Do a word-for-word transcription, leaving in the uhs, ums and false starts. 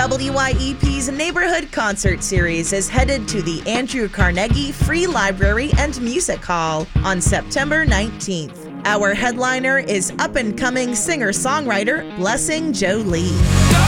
W Y E P's Neighborhood Concert Series is headed to the Andrew Carnegie Free Library and Music Hall on September nineteenth. Our headliner is up-and-coming singer-songwriter Blessing Jolie.